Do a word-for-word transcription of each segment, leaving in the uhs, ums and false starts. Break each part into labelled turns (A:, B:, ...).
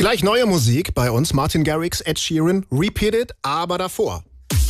A: Gleich neue Musik bei uns. Martin Garrix, Ed Sheeran, Repeated, aber davor.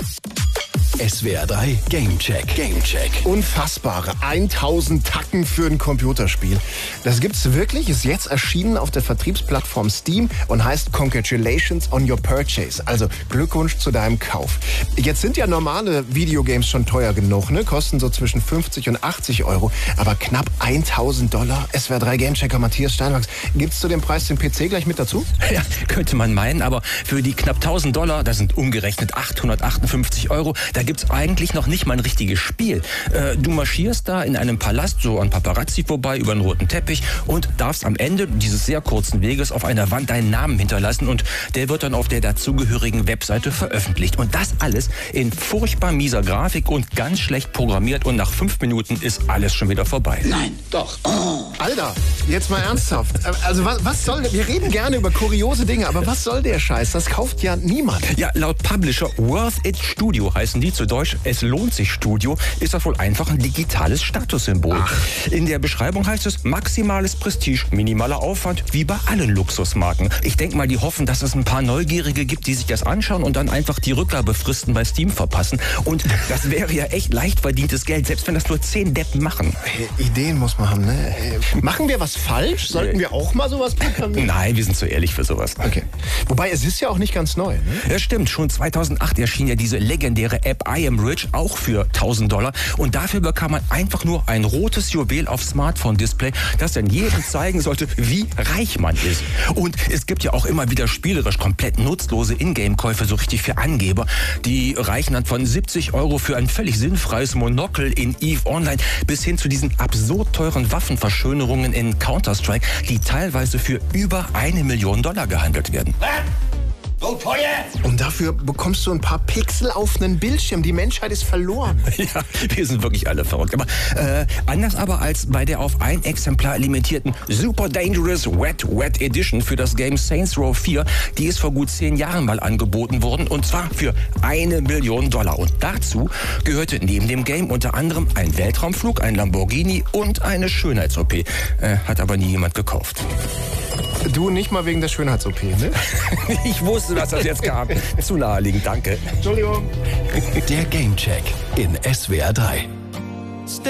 B: S W R drei Gamecheck. Gamecheck.
A: Unfassbare tausend Tacken für ein Computerspiel. Das gibt's wirklich, ist jetzt erschienen auf der Vertriebsplattform Steam und heißt Congratulations on your purchase. Also Glückwunsch zu deinem Kauf. Jetzt sind ja normale Videogames schon teuer genug, ne? Kosten so zwischen fünfzig und achtzig Euro. Aber knapp tausend Dollar. S W R drei Gamechecker Matthias Steinwachs. Gibt's zu dem Preis den P C gleich mit dazu?
C: Ja, könnte man meinen, aber für die knapp tausend Dollar, das sind umgerechnet achthundertachtundfünfzig Euro, da gibt's eigentlich noch nicht mal ein richtiges Spiel. Äh, du marschierst da in einem Palast so an Paparazzi vorbei über einen roten Teppich und darfst am Ende dieses sehr kurzen Weges auf einer Wand deinen Namen hinterlassen und der wird dann auf der dazugehörigen Webseite veröffentlicht. Und das alles in furchtbar mieser Grafik und ganz schlecht programmiert und nach fünf Minuten ist alles schon wieder vorbei.
B: Nein, doch. Oh.
A: Alter, jetzt mal ernsthaft. Also was, was soll, wir reden gerne über kuriose Dinge, aber was soll der Scheiß? Das kauft ja niemand.
C: Ja, laut Publisher Worth It Studio heißen die, zu Deutsch Es lohnt sich Studio, ist das wohl einfach ein digitales Statussymbol. Ach. In der Beschreibung heißt es maximales Prestige, minimaler Aufwand, wie bei allen Luxusmarken. Ich denke mal, die hoffen, dass es ein paar Neugierige gibt, die sich das anschauen und dann einfach die Rückgabefristen bei Steam verpassen. Und das wäre ja echt leicht verdientes Geld, selbst wenn das nur zehn Deppen machen.
A: Hey, Ideen muss man haben, ne? Hey, machen wir was falsch? Sollten wir auch mal sowas programmieren?
C: Nein, wir sind zu ehrlich für sowas.
A: Okay. Wobei, es ist ja auch nicht ganz neu, ne?
C: Ja, stimmt. Schon zweitausendacht erschien ja diese legendäre App I Am Rich, auch für tausend Dollar. Und dafür bekam man einfach nur ein rotes Juwel auf Smartphone-Display, das dann jedem zeigen sollte, wie reich man ist. Und es gibt ja auch immer wieder spielerisch komplett nutzlose Ingame-Käufe, so richtig für Angeber. Die reichen dann von siebzig Euro für ein völlig sinnfreies Monokel in EVE Online bis hin zu diesen absurd teuren Waffenverschönerungen in Counter-Strike, die teilweise für über eine Million Dollar gehandelt werden.
B: So teuer!
A: Und dafür bekommst du ein paar Pixel auf einen Bildschirm. Die Menschheit ist verloren.
C: Ja, wir sind wirklich alle verrückt. Aber äh, anders aber als bei der auf ein Exemplar limitierten Super Dangerous Wet Wet Edition für das Game Saints Row vier, die ist vor gut zehn Jahren mal angeboten worden und zwar für eine Million Dollar. Und dazu gehörte neben dem Game unter anderem ein Weltraumflug, ein Lamborghini und eine Schönheits-O P. Äh, hat aber nie jemand gekauft.
A: Du nicht mal wegen der Schönheits-O P, ne?
C: Ich wusste, dass das jetzt kam. Zu naheliegend, danke.
A: Entschuldigung.
B: Der Gamecheck in S W R drei.